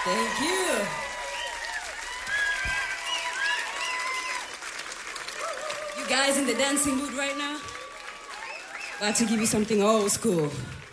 Thank you. You guys in the dancing mood right now? About to give you something old school.